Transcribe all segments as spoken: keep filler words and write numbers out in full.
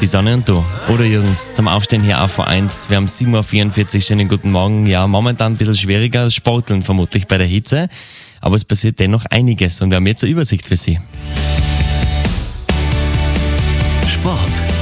Die Sonne und du. Oder Jürgens, zum Aufstehen hier auf eins. Wir haben sieben Uhr vierundvierzig, schönen guten Morgen. Ja, momentan ein bisschen schwieriger, Sporteln vermutlich bei der Hitze. Aber es passiert dennoch einiges und wir haben jetzt eine Übersicht für Sie. Sport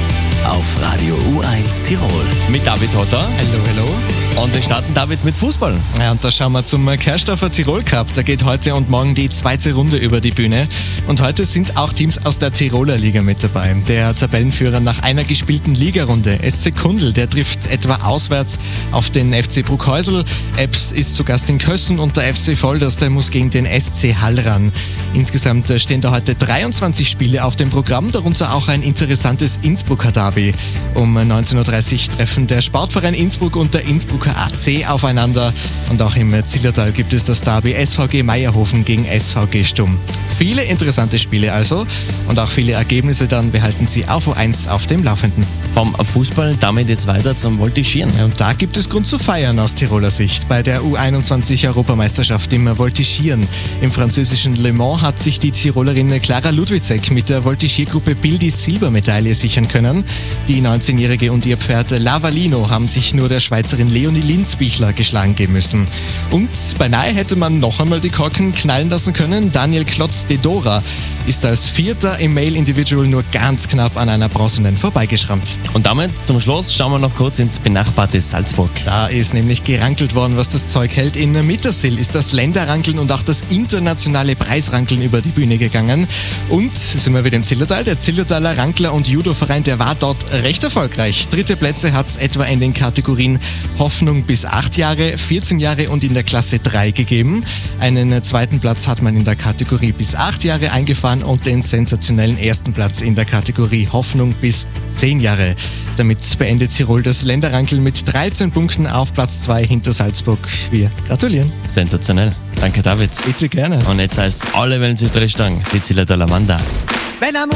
auf Radio U eins Tirol. Mit David Hotter. Hallo, hallo. Und wir starten, David, mit Fußball. Ja, und da schauen wir zum Kerstoffer Tirol Cup. Da geht heute und morgen die zweite Runde über die Bühne. Und heute sind auch Teams aus der Tiroler Liga mit dabei. Der Tabellenführer nach einer gespielten Ligarunde, S C Kundl, der trifft etwa auswärts auf den F C Bruckheusel. Ebbs ist zu Gast in Kössen und der F C Volders, der muss gegen den S C Hall ran. Insgesamt stehen da heute dreiundzwanzig Spiele auf dem Programm, darunter auch ein interessantes Innsbrucker Derby. Um neunzehn Uhr dreißig treffen der Sportverein Innsbruck und der Innsbrucker A C aufeinander. Und auch im Zillertal gibt es das Derby S V G Meierhofen gegen S V G Stumm. Viele interessante Spiele also und auch viele Ergebnisse, dann behalten Sie auf U eins auf dem Laufenden. Vom Fußball damit jetzt weiter zum Voltigieren. Ja, und da gibt es Grund zu feiern aus Tiroler Sicht. Bei der U einundzwanzig Europameisterschaft im Voltigieren. Im französischen Le Mans hat sich die Tirolerin Clara Ludwiczek mit der Voltigiergruppe Bill die Silbermedaille sichern können. Die neunzehnjährige und ihr Pferd Lavalino haben sich nur der Schweizerin Leonie Linzbichler geschlagen geben müssen. Und beinahe hätte man noch einmal die Korken knallen lassen können. Daniel Klotz de Dora ist als Vierter im Male Individual nur ganz knapp an einer Bronzenen vorbeigeschrammt. Und damit zum Schluss schauen wir noch kurz ins benachbarte Salzburg. Da ist nämlich gerankelt worden, was das Zeug hält. In Mittersill ist das Länderrankeln und auch das internationale Preisrankeln über die Bühne gegangen. Und sind wir wieder im Zillertal. Der Zillertaler Rankler- und Judoverein, der war dort recht erfolgreich. Dritte Plätze hat es etwa in den Kategorien Hoffnung bis acht Jahre, vierzehn Jahre und in der Klasse drei gegeben. Einen zweiten Platz hat man in der Kategorie bis acht Jahre eingefahren und den sensationellen ersten Platz in der Kategorie Hoffnung bis zehn Jahre. Damit beendet Tirol das Länderrankeln mit dreizehn Punkten auf Platz zwei hinter Salzburg. Wir gratulieren. Sensationell. Danke, David. Bitte gerne. Und jetzt heißt es, alle wollen sich drin stehen. Die Zillertaler Mann da.